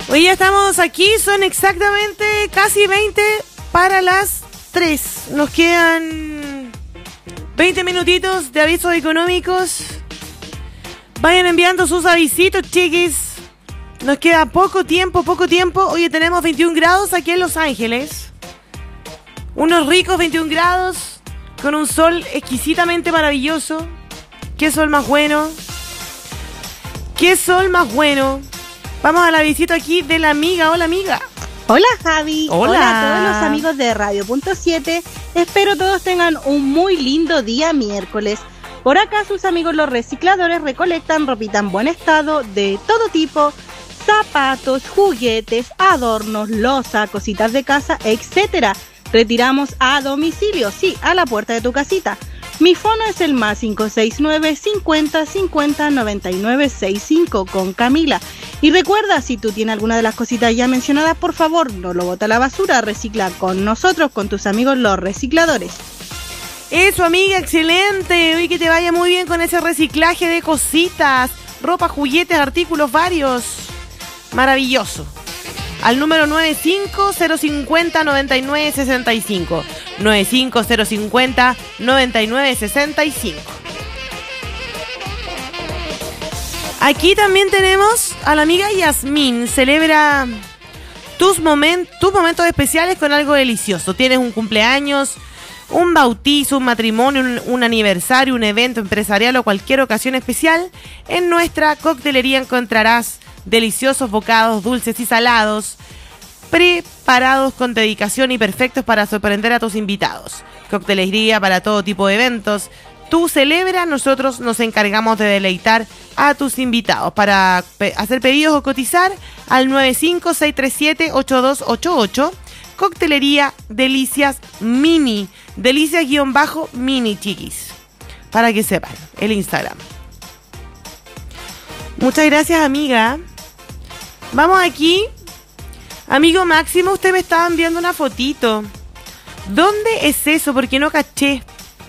Hoy ya estamos aquí, son exactamente casi 20 para las 3. Nos quedan 20 minutitos de avisos económicos. Vayan enviando sus avisitos, chiquis. Nos queda poco tiempo. Hoy tenemos 21 grados aquí en Los Ángeles. Unos ricos 21 grados con un sol exquisitamente maravilloso. ¿Qué sol más bueno? ¿Qué sol más bueno? Vamos a la visita aquí de la amiga. Hola, amiga. Hola, Javi. Hola a todos los amigos de Radio.7. Espero todos tengan un muy lindo día miércoles. Por acá sus amigos los recicladores recolectan ropita en buen estado de todo tipo, zapatos, juguetes, adornos, loza, cositas de casa, etcétera. Retiramos a domicilio, sí, a la puerta de tu casita. Mi fono es el más 569 50 50 99 65 con Camila. Y recuerda, si tú tienes alguna de las cositas ya mencionadas, por favor, no lo bota a la basura, recicla con nosotros, con tus amigos los recicladores. Eso, amiga, excelente. Hoy que te vaya muy bien con ese reciclaje de cositas, ropa, juguetes, artículos varios. Maravilloso. Al número 950509965. 950509965. Aquí también tenemos a la amiga Yasmín. Celebra tus momentos especiales con algo delicioso. Tienes un cumpleaños, un bautizo, un matrimonio, un aniversario, un evento empresarial o cualquier ocasión especial. En nuestra coctelería encontrarás deliciosos bocados dulces y salados, preparados con dedicación y perfectos para sorprender a tus invitados. Coctelería para todo tipo de eventos. Tú celebra, nosotros nos encargamos de deleitar a tus invitados. Para hacer pedidos o cotizar al 956378288. Coctelería Delicias Mini. Delicias-mini, chiquis. Para que sepan, el Instagram. Muchas gracias, amiga. Vamos aquí. Amigo Máximo, usted me estaba enviando una fotito. ¿Dónde es eso? Porque no caché.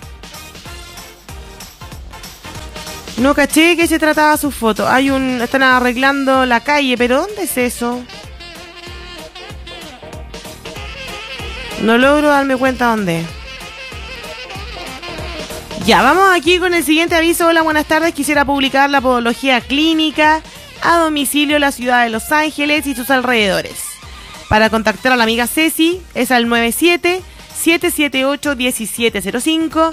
No caché que se trataba su foto. Están arreglando la calle, pero ¿dónde es eso? No logro darme cuenta dónde. Ya, vamos aquí con el siguiente aviso. Hola, buenas tardes. Quisiera publicar la podología clínica a domicilio en la ciudad de Los Ángeles y sus alrededores. Para contactar a la amiga Ceci es al 97-778-1705,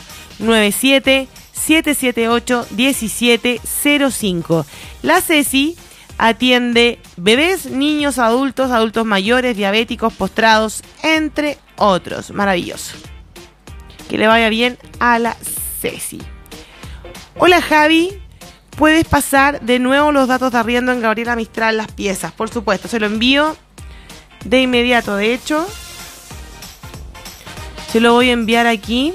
97-778-1705. La Ceci atiende bebés, niños, adultos mayores, diabéticos, postrados, entre otros. Maravilloso. Que le vaya bien a la Ceci. Hola, Javi. ¿Puedes pasar de nuevo los datos de arriendo en Gabriela Mistral Las Piezas? Por supuesto, se lo envío de inmediato. De hecho, se lo voy a enviar aquí.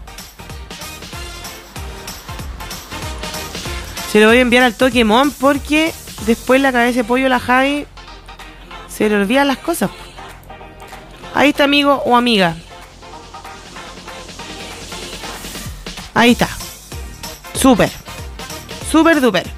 Se lo voy a enviar al Pokémon porque después la cabeza de pollo a la Javi se le olvidan las cosas. Ahí está, amigo o amiga. Ahí está. Súper duper.